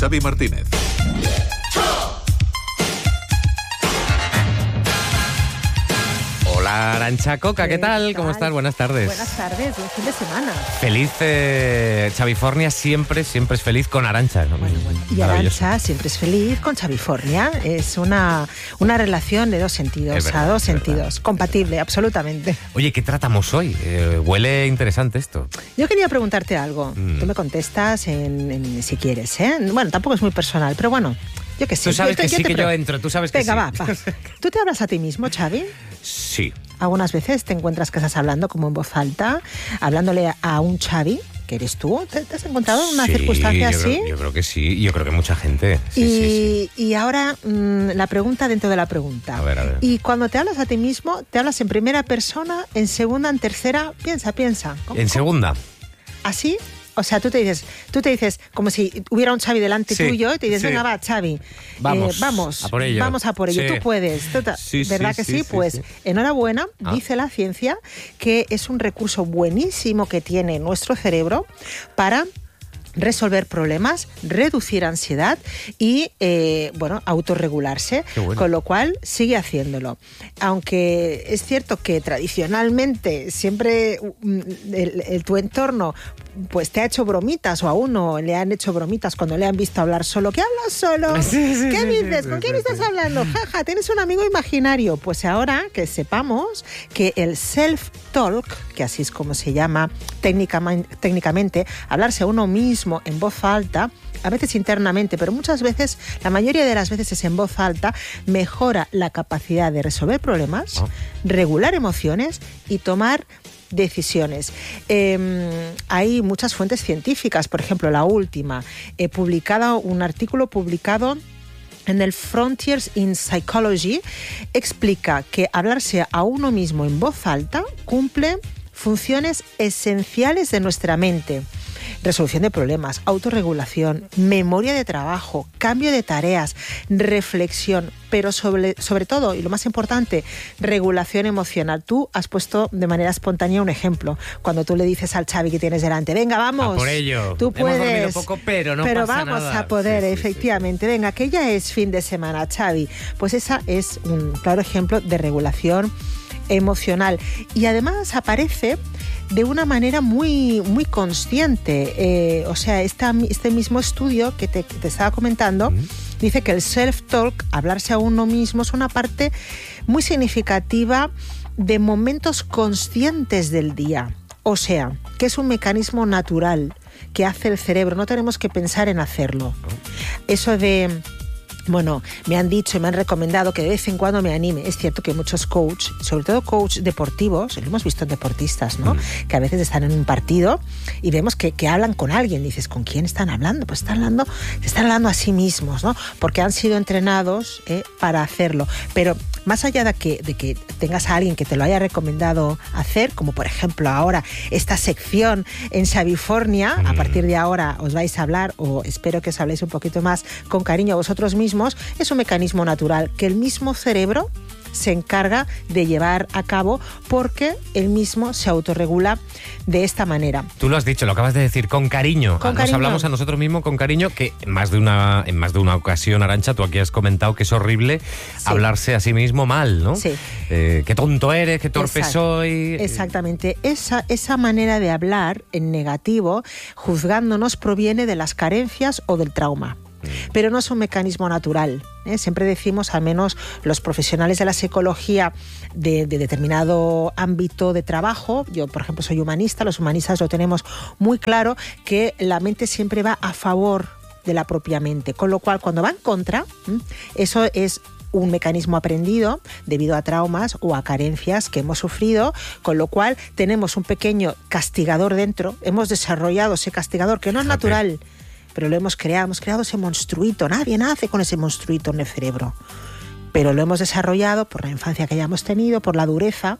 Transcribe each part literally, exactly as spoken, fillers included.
Xavi Martínez. Hola, Arantxa Coca, ¿qué, ¿qué tal? tal? ¿Cómo estás? Buenas tardes. Buenas tardes, buen fin de semana. Feliz eh, Xavifornia, siempre, siempre es feliz con Arantxa. ¿no? Bueno, bueno. Y Arantxa siempre es feliz con Xavifornia. Es una, una relación de dos sentidos, verdad, a dos sentidos, verdad. Compatible, absolutamente. Oye, ¿qué tratamos hoy? Eh, huele interesante esto. Yo quería preguntarte algo. Mm. Tú me contestas en, en, si quieres, ¿eh? Bueno, tampoco es muy personal, pero bueno, yo que sé. Tú sabes yo, que yo sí, te que pre... yo entro, tú sabes que Venga, sí. va, va. ¿Tú te hablas a ti mismo, Xavi? Sí. Algunas veces te encuentras que estás hablando como en voz alta, hablándole a un Xavi, que eres tú. ¿Te, te has encontrado en una sí, circunstancia yo así? Creo, yo creo que sí, yo creo que mucha gente. Sí, y, sí, sí. y ahora mmm, la pregunta dentro de la pregunta. A ver, a ver. Y cuando te hablas a ti mismo, ¿te hablas en primera persona, en segunda, en tercera? Piensa, piensa. ¿Cómo, en segunda. ¿Así? O sea, tú te dices, tú te dices como si hubiera un Xavi delante sí, tuyo y te dices, sí. venga, va, Xavi, vamos, eh, vamos, a por ello. vamos a por ello, Sí. Tú puedes. Tú sí, ¿Verdad sí, que sí? sí Pues sí. enhorabuena, ah. dice la ciencia que es un recurso buenísimo que tiene nuestro cerebro para resolver problemas, reducir ansiedad y, eh, bueno, autorregularse, bueno. Con lo cual sigue haciéndolo. Aunque es cierto que tradicionalmente siempre el, el, tu entorno pues te ha hecho bromitas o a uno le han hecho bromitas cuando le han visto hablar solo. ¿Qué hablas solo? Sí, sí, ¿Qué sí, dices? sí, ¿Con sí, quién sí, estás sí. hablando? Jaja, tienes un amigo imaginario. Pues ahora que sepamos que el self-talk, que así es como se llama técnicamente, técnicamente hablarse a uno mismo en voz alta, a veces internamente, pero muchas veces, la mayoría de las veces es en voz alta, mejora la capacidad de resolver problemas, oh. regular emociones y tomar decisiones. Eh, hay muchas fuentes científicas, por ejemplo, la última, he publicado un artículo publicado en el Frontiers in Psychology, explica que hablarse a uno mismo en voz alta cumple funciones esenciales de nuestra mente. Resolución de problemas, autorregulación, memoria de trabajo, cambio de tareas, reflexión, pero sobre, sobre todo, y lo más importante, regulación emocional. Tú has puesto de manera espontánea un ejemplo. Cuando tú le dices al Xavi que tienes delante, venga, vamos. A por ello. Tú puedes. Hemos dormido poco, pero no pero pasa vamos nada. a poder, sí, sí, efectivamente. Sí. Venga, que ya es fin de semana, Xavi. Pues esa es un claro ejemplo de regulación emocional. Y además aparece de una manera muy, muy consciente. Eh, o sea, esta, este mismo estudio que te, te estaba comentando mm. dice que el self-talk, hablarse a uno mismo, es una parte muy significativa de momentos conscientes del día. O sea, que es un mecanismo natural que hace el cerebro. No tenemos que pensar en hacerlo. Oh. Eso de... Bueno, me han dicho y me han recomendado que de vez en cuando me anime. Es cierto que muchos coaches, sobre todo coaches deportivos, lo hemos visto en deportistas, ¿no? Mm. Que a veces están en un partido y vemos que, que hablan con alguien. Dices, ¿con quién están hablando? Pues están hablando, están hablando a sí mismos, ¿no? Porque han sido entrenados eh, para hacerlo. Pero más allá de que, de que tengas a alguien que te lo haya recomendado hacer, como por ejemplo ahora esta sección en Xavifornia, mm. a partir de ahora os vais a hablar, o espero que os habléis un poquito más con cariño a vosotros mismos, es un mecanismo natural que el mismo cerebro se encarga de llevar a cabo porque él mismo se autorregula de esta manera. Tú lo has dicho, lo acabas de decir, con cariño. Con Nos cariño. hablamos a nosotros mismos con cariño, que en más de una, en más de una ocasión, Arantxa, tú aquí has comentado que es horrible sí. hablarse a sí mismo mal, ¿no? Sí. Eh, qué tonto eres, qué torpe Exacto. soy. Exactamente. Esa, esa manera de hablar en negativo, juzgándonos, proviene de las carencias o del trauma. Pero no es un mecanismo natural. ¿eh? Siempre decimos, al menos los profesionales de la psicología de, de determinado ámbito de trabajo, yo por ejemplo soy humanista, los humanistas lo tenemos muy claro, que la mente siempre va a favor de la propia mente, con lo cual cuando va en contra, ¿eh? eso es un mecanismo aprendido debido a traumas o a carencias que hemos sufrido, con lo cual tenemos un pequeño castigador dentro, hemos desarrollado ese castigador que no es natural, pero lo hemos creado, hemos creado ese monstruito. Nadie nace con ese monstruito en el cerebro, pero lo hemos desarrollado por la infancia que hayamos tenido, por la dureza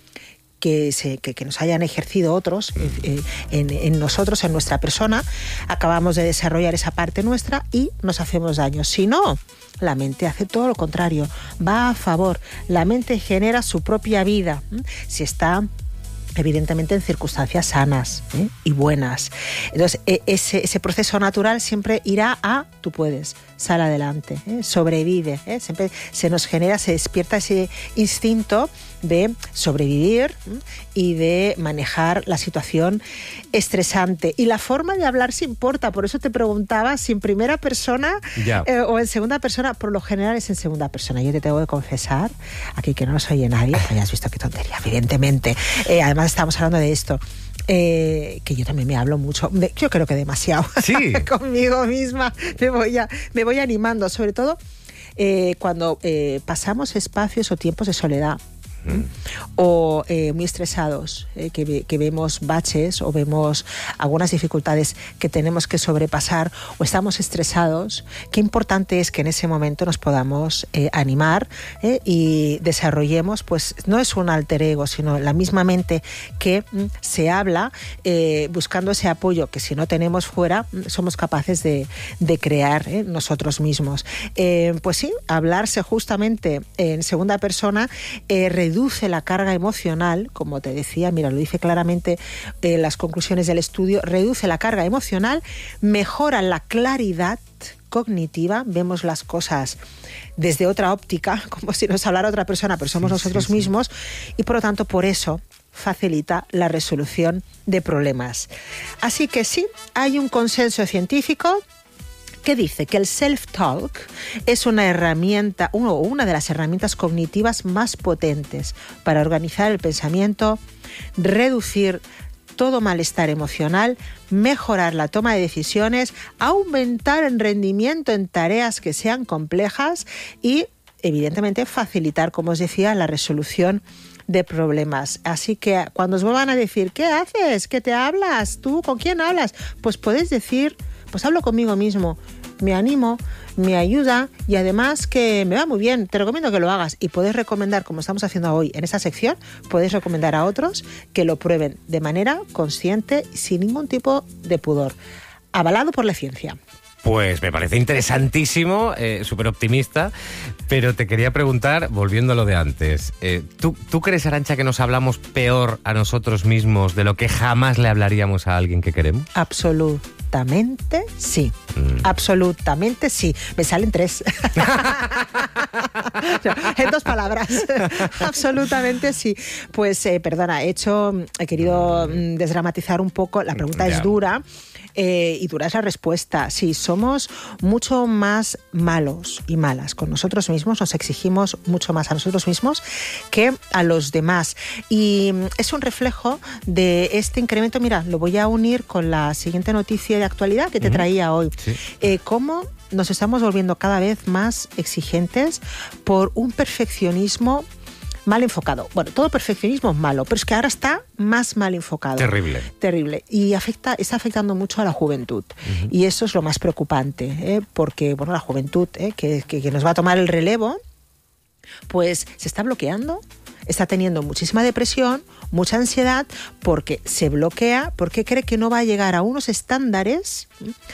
que, se, que, que nos hayan ejercido otros eh, en, en nosotros, en nuestra persona. Acabamos de desarrollar esa parte nuestra y nos hacemos daño. Si no, la mente hace todo lo contrario, va a favor. La mente genera su propia vida. Si está evidentemente en circunstancias sanas, ¿eh? y buenas. Entonces, ese, ese proceso natural siempre irá a tú puedes, sal adelante, ¿eh? sobrevive. ¿eh? Siempre se nos genera, se despierta ese instinto de sobrevivir ¿eh? y de manejar la situación estresante. Y la forma de hablar se importa, por eso te preguntaba si en primera persona yeah. eh, o en segunda persona. Por lo general es en segunda persona. Yo te tengo que confesar, aquí que no nos oye nadie, pues ya has visto qué tontería, evidentemente. Eh, además estamos hablando de esto. Eh, que yo también me hablo mucho, yo creo que demasiado sí. conmigo misma, me voy, a, me voy animando, sobre todo eh, cuando eh, pasamos espacios o tiempos de soledad. ¿Mm? O eh, muy estresados, eh, que, que vemos baches o vemos algunas dificultades que tenemos que sobrepasar o estamos estresados, qué importante es que en ese momento nos podamos eh, animar eh, y desarrollemos, pues no es un alter ego, sino la misma mente que mm, se habla eh, buscando ese apoyo que si no tenemos fuera, mm, somos capaces de, de crear eh, nosotros mismos. Eh, pues sí, hablarse justamente en segunda persona eh, reduce la carga emocional, como te decía, mira, lo dice claramente en eh, las conclusiones del estudio, reduce la carga emocional, mejora la claridad cognitiva, vemos las cosas desde otra óptica, como si nos hablara otra persona, pero somos sí, nosotros sí, mismos, sí. y por lo tanto, por eso facilita la resolución de problemas. Así que sí, hay un consenso científico que dice que el self-talk es una herramienta, uno, una de las herramientas cognitivas más potentes para organizar el pensamiento, reducir todo malestar emocional, mejorar la toma de decisiones, aumentar el rendimiento en tareas que sean complejas y, evidentemente, facilitar, como os decía, la resolución de problemas. Así que cuando os vuelvan a decir, ¿qué haces? ¿Qué te hablas? ¿Tú con quién hablas? Pues podéis decir, pues hablo conmigo mismo, me animo, me ayuda y además que me va muy bien, te recomiendo que lo hagas y podéis recomendar, como estamos haciendo hoy en esta sección, podéis recomendar a otros que lo prueben de manera consciente y sin ningún tipo de pudor, avalado por la ciencia. Pues me parece interesantísimo, eh, súper optimista, pero te quería preguntar, volviendo a lo de antes, eh, ¿tú, ¿tú crees, Arantxa, que nos hablamos peor a nosotros mismos de lo que jamás le hablaríamos a alguien que queremos? Absolutamente sí, mm. absolutamente sí. Me salen tres. No, en dos palabras. Absolutamente sí. Pues, eh, perdona, he hecho, he querido mm, desdramatizar un poco, la pregunta yeah. es dura. Eh, y dura es la respuesta. Sí, somos mucho más malos y malas con nosotros mismos, nos exigimos mucho más a nosotros mismos que a los demás. Y es un reflejo de este incremento. Mira, lo voy a unir con la siguiente noticia de actualidad que te uh-huh. traía hoy. Sí. Eh, cómo nos estamos volviendo cada vez más exigentes por un perfeccionismo mal enfocado. Bueno, todo perfeccionismo es malo, pero es que ahora está más mal enfocado. Terrible. Terrible. Y afecta, está afectando mucho a la juventud. Uh-huh. Y eso es lo más preocupante, ¿eh? Porque, bueno, la juventud, ¿eh? que, que, que nos va a tomar el relevo, pues se está bloqueando, está teniendo muchísima depresión, mucha ansiedad, porque se bloquea, porque cree que no va a llegar a unos estándares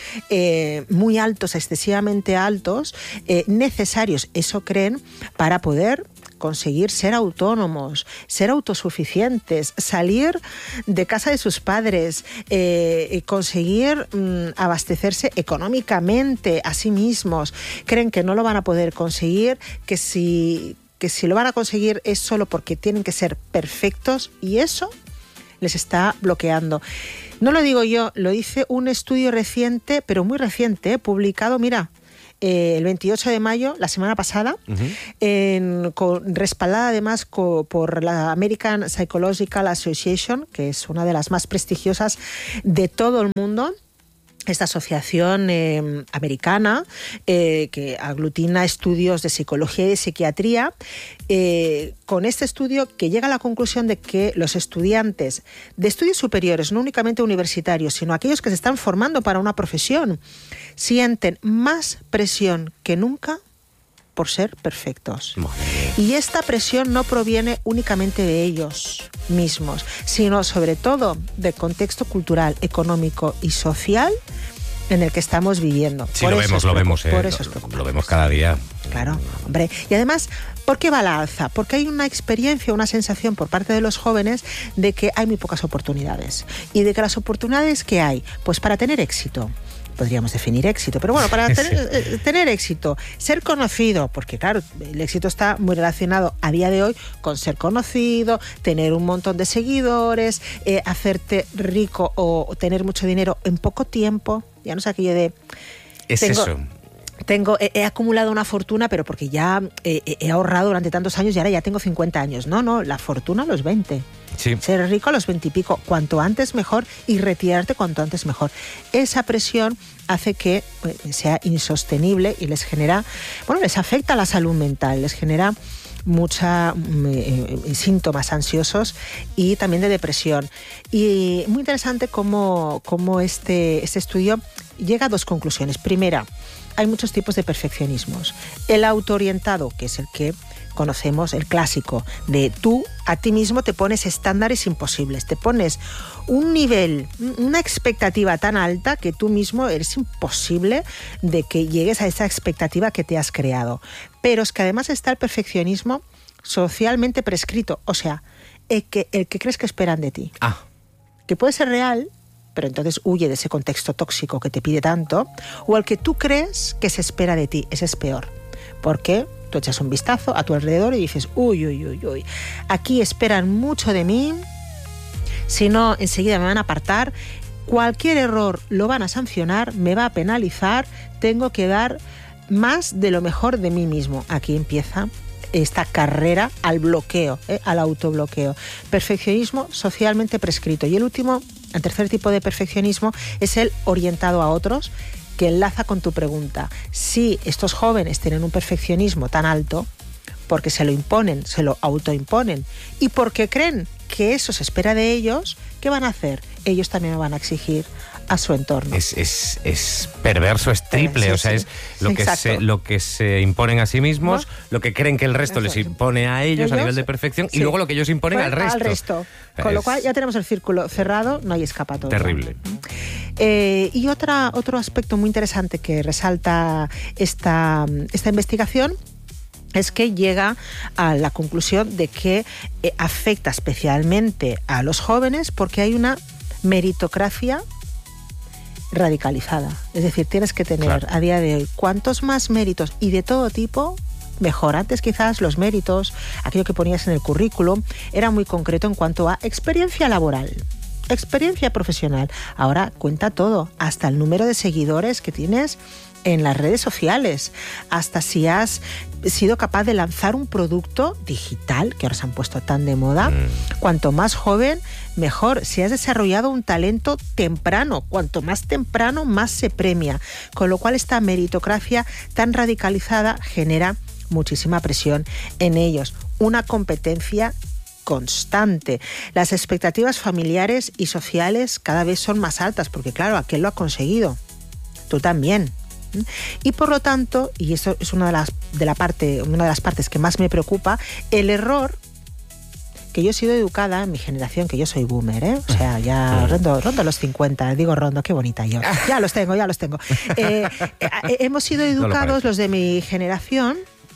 eh, muy altos, excesivamente altos, eh, necesarios, eso creen, para poder conseguir ser autónomos, ser autosuficientes, salir de casa de sus padres, eh, conseguir mm, abastecerse económicamente a sí mismos. Creen que no lo van a poder conseguir, que si, que si lo van a conseguir es solo porque tienen que ser perfectos y eso les está bloqueando. No lo digo yo, lo dice un estudio reciente, pero muy reciente, eh, publicado, mira, Eh, el veintiocho de mayo, la semana pasada, uh-huh. en, con, respaldada además co, por la American Psychological Association, que es una de las más prestigiosas de todo el mundo. Esta asociación eh, americana eh, que aglutina estudios de psicología y de psiquiatría, eh, con este estudio que llega a la conclusión de que los estudiantes de estudios superiores, no únicamente universitarios, sino aquellos que se están formando para una profesión, sienten más presión que nunca por ser perfectos. Y esta presión no proviene únicamente de ellos mismos, sino sobre todo del contexto cultural, económico y social en el que estamos viviendo. Sí, por lo vemos, lo vemos, eh, por eso es lo, lo vemos cada día. Claro, hombre. Y además, ¿por qué va a la alza? Porque hay una experiencia, una sensación por parte de los jóvenes de que hay muy pocas oportunidades. Y de que las oportunidades que hay, pues para tener éxito, podríamos definir éxito, pero bueno, para tener, sí. tener éxito, ser conocido, porque claro, el éxito está muy relacionado a día de hoy con ser conocido, tener un montón de seguidores, eh, hacerte rico o tener mucho dinero en poco tiempo, ya no sé aquello de... Es tengo, eso. Tengo, he, he acumulado una fortuna, pero porque ya eh, he ahorrado durante tantos años y ahora ya tengo cincuenta años. No, no, la fortuna a los veinte. Sí. Ser rico a los veinte y pico, cuanto antes mejor, y retirarte cuanto antes mejor. Esa presión hace que pues, sea insostenible y les genera, bueno, les afecta a la salud mental, les genera muchos eh, síntomas ansiosos y también de depresión. Y muy interesante cómo, cómo este, este estudio llega a dos conclusiones. Primera, hay muchos tipos de perfeccionismos. El autoorientado, que es el que conocemos, el clásico, de tú a ti mismo te pones estándares imposibles, te pones un nivel, una expectativa tan alta que tú mismo eres imposible de que llegues a esa expectativa que te has creado. Pero es que además está el perfeccionismo socialmente prescrito, o sea, el que, el que crees que esperan de ti. Ah. Que puede ser real, pero entonces huye de ese contexto tóxico que te pide tanto, o al que tú crees que se espera de ti, ese es peor. Porque tú echas un vistazo a tu alrededor y dices, uy, uy, uy, uy, aquí esperan mucho de mí, si no, enseguida me van a apartar, cualquier error lo van a sancionar, me va a penalizar, tengo que dar más de lo mejor de mí mismo. Aquí empieza esta carrera al bloqueo, ¿eh? al autobloqueo. Perfeccionismo socialmente prescrito. Y el último, el tercer tipo de perfeccionismo es el orientado a otros, que enlaza con tu pregunta. Si estos jóvenes tienen un perfeccionismo tan alto, porque se lo imponen, se lo autoimponen, y porque creen que eso se espera de ellos, ¿qué van a hacer? Ellos también lo van a exigir a su entorno. Es, es, es perverso, es triple, sí, o sea, sí. es lo que, se, lo que se imponen a sí mismos, ¿no? Lo que creen que el resto Eso. les impone a ellos, ellos a nivel de perfección, sí. y luego lo que ellos imponen pues, al resto. Al resto. Con es... lo cual ya tenemos el círculo cerrado, no hay escapatoria. Terrible. Eh, y otra, otro aspecto muy interesante que resalta esta, esta investigación es que llega a la conclusión de que eh, afecta especialmente a los jóvenes porque hay una meritocracia radicalizada. Es decir, tienes que tener claro. a día de hoy cuantos más méritos y de todo tipo, mejor. Antes quizás los méritos, aquello que ponías en el currículum, era muy concreto en cuanto a experiencia laboral, experiencia profesional. Ahora cuenta todo, hasta el número de seguidores que tienes en las redes sociales, hasta si has sido capaz de lanzar un producto digital, que ahora se han puesto tan de moda. Mm. Cuanto más joven, mejor. Si has desarrollado un talento temprano, cuanto más temprano, más se premia. Con lo cual esta meritocracia tan radicalizada genera muchísima presión en ellos. Una competencia constante. Las expectativas familiares y sociales cada vez son más altas, porque claro, aquel lo ha conseguido. Tú también. Y por lo tanto, y eso es una de las, de la parte, una de las partes que más me preocupa, el error, que yo he sido educada en mi generación, que yo soy boomer, ¿eh? O sea, ya rondo, rondo los cincuenta, digo rondo, qué bonita yo. Ya los tengo, ya los tengo. Eh, eh, hemos sido educados no los de mi generación,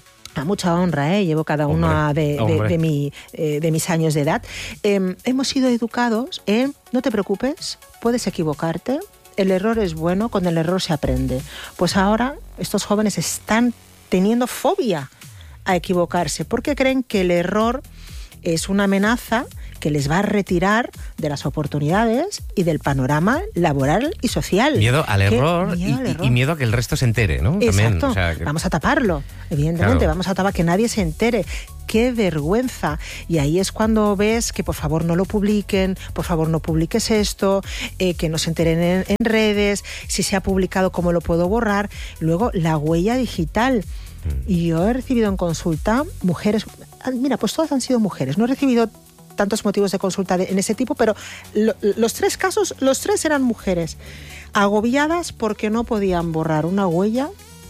a mucha honra, ¿eh? Llevo cada uno hombre, de, de, de, mi, eh, de mis años de edad. Eh, hemos sido educados en, no te preocupes, puedes equivocarte, el error es bueno, con el error se aprende. Pues ahora estos jóvenes están teniendo fobia a equivocarse porque creen que el error es una amenaza que les va a retirar de las oportunidades y del panorama laboral y social. Miedo al error, miedo y, al error. y miedo a que el resto se entere, ¿no? Exacto. También, o sea, que... Vamos a taparlo, evidentemente, claro. Vamos a tapar que nadie se entere. ¡Qué vergüenza! Y ahí es cuando ves que por favor no lo publiquen, por favor no publiques esto, eh, que no se enteren en, en redes, si se ha publicado cómo lo puedo borrar. Luego la huella digital. Y yo he recibido en consulta mujeres, mira, pues todas han sido mujeres, no he recibido tantos motivos de consulta de, en ese tipo, pero lo, los tres casos, los tres eran mujeres, agobiadas porque no podían borrar una huella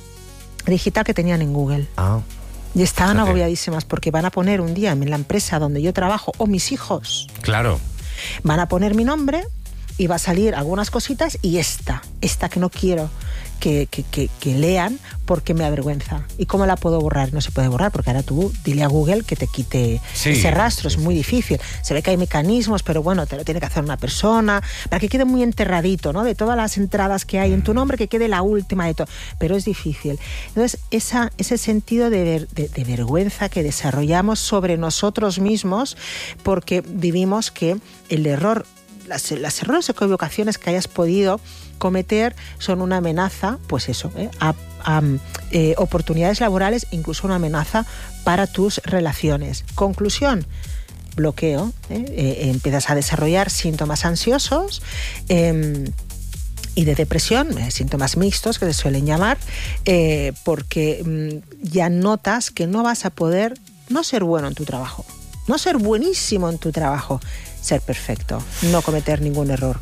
digital que tenían en Google. Ah. Y estaban Fíjate. agobiadísimas porque van a poner un día en la empresa donde yo trabajo, o mis hijos. Claro. Van a poner mi nombre y va a salir algunas cositas y esta, esta que no quiero que, que, que, que lean porque me avergüenza. ¿Y cómo la puedo borrar? No se puede borrar porque ahora tú dile a Google que te quite sí, ese rastro, sí, es muy sí. difícil. Se ve que hay mecanismos, pero bueno, te lo tiene que hacer una persona para que quede muy enterradito, ¿no? De todas las entradas que hay en tu nombre, que quede la última de todo. Pero es difícil. Entonces, esa, ese sentido de, ver, de, de vergüenza que desarrollamos sobre nosotros mismos porque vivimos que el error, las, las errores o equivocaciones que hayas podido cometer son una amenaza, pues eso, ¿eh? a, a eh, oportunidades laborales, incluso una amenaza para tus relaciones. Conclusión, bloqueo, ¿eh? Eh, empiezas a desarrollar síntomas ansiosos eh, y de depresión, eh, síntomas mixtos que se suelen llamar, eh, porque mm, ya notas que no vas a poder no ser bueno en tu trabajo, no ser buenísimo en tu trabajo, ser perfecto, no cometer ningún error.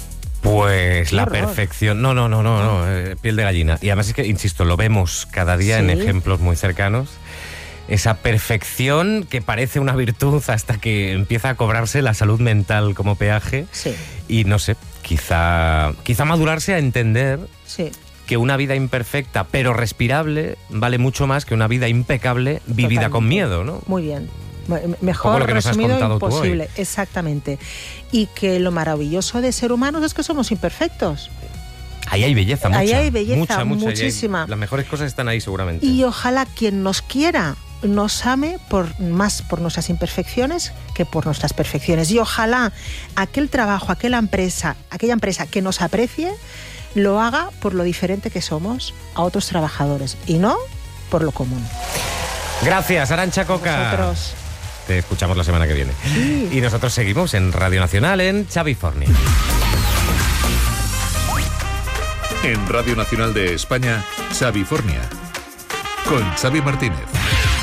Pues la perfección, no, no, no, no, no, eh, piel de gallina. Y además es que, insisto, lo vemos cada día sí. en ejemplos muy cercanos. Esa perfección que parece una virtud hasta que empieza a cobrarse la salud mental como peaje. Sí. Y no sé, quizá, quizá madurarse a entender sí. que una vida imperfecta pero respirable vale mucho más que una vida impecable vivida Totalmente. Con miedo, ¿no? Muy bien. Mejor resumido imposible, exactamente. Y que lo maravilloso de ser humanos es que somos imperfectos. Ahí hay belleza, mucha. Ahí hay belleza, mucha, mucha, muchísima. Hay, las mejores cosas están ahí seguramente. Y ojalá quien nos quiera nos ame por, más por nuestras imperfecciones que por nuestras perfecciones. Y ojalá aquel trabajo, aquella empresa, aquella empresa que nos aprecie, lo haga por lo diferente que somos a otros trabajadores y no por lo común. Gracias, Arantxa Coca. Nosotros. Te escuchamos la semana que viene. Sí. Y nosotros seguimos en Radio Nacional en Xavifornia. En Radio Nacional de España, Xavifornia, con Xavi Martínez.